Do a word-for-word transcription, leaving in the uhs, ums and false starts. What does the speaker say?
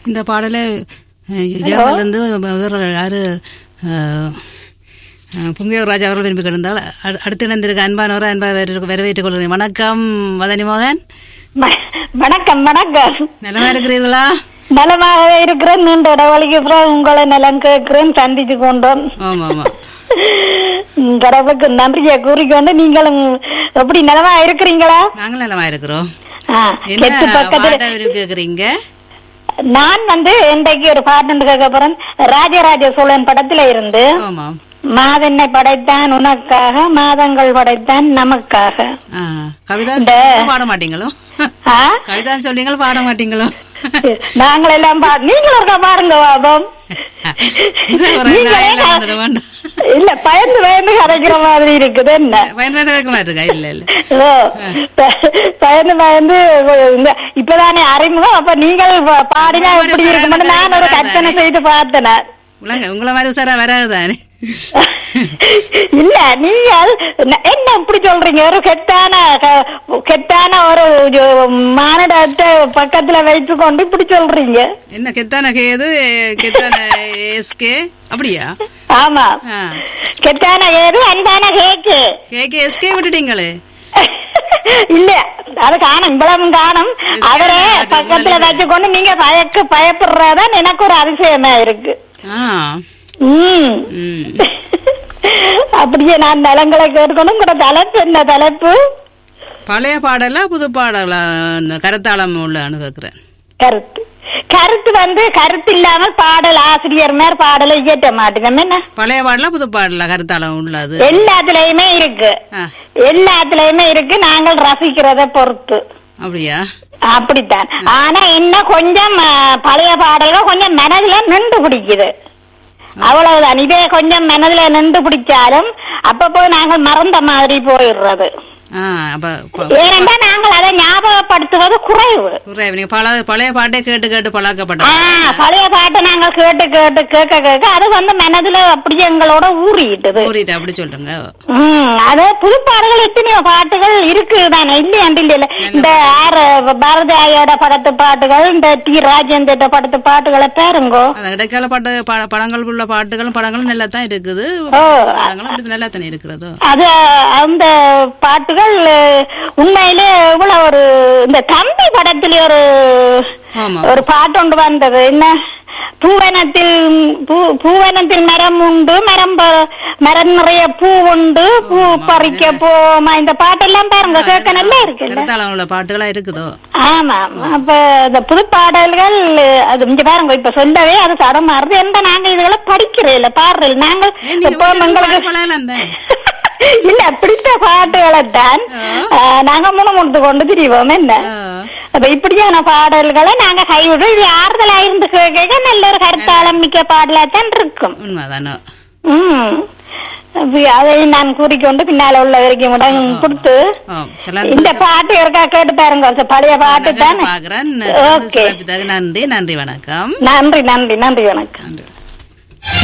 இந்த பாடலை ஜெர்மனிலிருந்து வேறு யாரு புங்கையூர் ராஜா அவர்கள் விரும்பி கிடந்தால் அடுத்து இணைந்திருக்க அன்பானவரை அன்பா வரவேற்றுக் கொள்கிறேன். வணக்கம் வதனி மோகன். வணக்கம். வணக்கம். நலமா இருக்கிறீர்களா? நலமாக இருக்கிறேன். நீண்ட இடவழிக்கு அப்புறம் உங்களை நலம் கேட்கிறேன், சந்திச்சு கொண்டோம். ஆமா ஆமா, கடவுளுக்கு நன்றியை கூறிக்கொண்டு நீங்களும் எப்படி நலமா இருக்கிறீங்களா? நாங்கள் நலமா இருக்கிறோம். கேக்குறீங்க? நான் வந்து இன்றைக்கு ஒரு பாட்டு கேட்க போறேன். ராஜராஜ சோழன் படத்துல இருந்து மாதென்னை படைத்தான் உனக்காக, மாதங்கள் படைத்தான் நமக்காக. கவிதா பாட மாட்டீங்களோ? கவிதா சொல்றீங்களோ பாட மாட்டீங்களோ? நாங்கள் எல்லாம் நீங்களும் இருக்கா பாருங்க பாபம். இல்ல பயந்து பயந்து கரைக்கிற மாதிரி இருக்குது. என்ன பயந்து பயந்து கரைக்கிற மாதிரி இருக்கா? இல்ல இல்ல பயந்து பயந்து இப்பதானே அறிமுகம். அப்ப நீங்கள் பாடினா எப்படி இருக்கும் நான் ஒரு கற்பனை செய்து பார்த்தேன். உங்களை மாதிரி உசாரா வராதுதானே? இல்ல நீங்கள் என்ன இப்படி சொல்றீங்க? ஒரு கெட்டான கெட்டான ஒரு மானிடத்தை பக்கத்துல வைத்து கொண்டு இப்படி சொல்றீங்க. என்ன கெத்தான கேது கெத்தான எஸ்கே அப்படியா? ஆமா, கெட்டான கேது அன்பான கேக்கு கேக்கு எஸ்கே விட்டுட்டீங்களே. இல்ல அது காணும், இவ்வளவும் காணும். அவரே பக்கத்துல வச்சு கொண்டு நீங்க பயக்கு பயப்படுறதான் எனக்கு ஒரு அதிசயமா இருக்கு. அப்படியே நான் நலங்களை கேட்கணும். கூட தலைப்பு என்ன தலைப்பு? பழைய பாடலா புது பாடலா கருத்தாளம் உள்ளான்னு கேக்குறேன். கருத்து கருத்து வந்து கருத்து இல்லாமல் பாடல் ஆசிரியர் மேல பாடலை இயற்ற மாட்டேங்க. என்ன பழைய பாடலா புது பாடலா கருத்தாளம் உள்ளது? எல்லாத்துலயுமே இருக்கு, எல்லாத்துலயுமே இருக்கு. நாங்கள் ரசிக்கிறத பொறுத்து. அப்படியா? அப்படித்தான். ஆனா என்ன கொஞ்சம் பழைய பாடல்கள் கொஞ்சம் மனதுல நின்று பிடிக்குது, அவ்வளவுதான். இதே கொஞ்சம் மனதுல நின்று பிடிச்சாலும் அப்பப்போ நாங்கள் மறந்த மாதிரி போயிடுறது. ஏனென்றா நாங்கள் அதை ஞாபகப்படுத்துவது குறைவு. பழைய பாட்டை கேட்டு கேட்டு பழக்கப்பட்ட பழைய பாட்டை நாங்கள் கேட்டு கேட்டு கேட்க கேட்க அது வந்து மனதுல அப்படியே எங்களோட ஊறிட்டது. அப்படி சொல்றேங்க. உம் அது புது பாடல்கள் எத்தனையோ பாட்டுகள் இருக்குதானே, இல்லையாண்டு இல்ல. இந்த ஆர் பாரதியோட படத்து பாட்டுகள், இந்த டி ராஜேந்திர படத்து பாட்டுகளை பாருங்கோ. இடைக்கால பாட்டு படங்கள் உள்ள பாட்டுகளும் படங்களும் நல்லா தான் இருக்குது, நல்லா தானே இருக்கிறது. அது அந்த பாட்டுகள் உண்மையிலே இவ்வளவு ஒரு இந்த தம்பி படத்திலே ஒரு ஒரு பாட்டு ஒன்று வந்தது. என்ன பூவனத்தில் பூவனத்தில் மரம் உண்டு, மரம் மரம் நிறைய பூ உண்டு, பூ பறிக்க போமா. இந்த பாட்டெல்லாம் பாருங்க, கேட்க நல்லா இருக்கு, பாட்டுகளா இருக்குதோ. ஆமா. அப்ப இந்த புது பாடல்கள் அது இங்க பாருங்க இப்ப சொல்லவே அது தடமாறுது. எந்த நாங்க இதுகளை படிக்கிறேன் இல்ல பாடுறேன் நாங்கள் இல்ல பிடித்த பாட்டுகளைத்தான் நாங்க முணுமுணுத்து கொண்டு திரிவோம். என்ன அப்ப இப்படியான பாடல்களை நாங்க கைவிடு இது ஆறுதலா இருந்து கேட்க நல்ல ஒரு கருத்தாளம் மிக்க பாடலாத்தான் இருக்கும். உம் அதை நான் கூறிக்கொண்டு பின்னால உள்ள வரைக்கும் இடம் கொடுத்து இந்த பாட்டு இருக்கா கேட்டு பாருங்க, பழைய பாட்டு தான். நன்றி நன்றி வணக்கம். நன்றி நன்றி நன்றி வணக்கம்.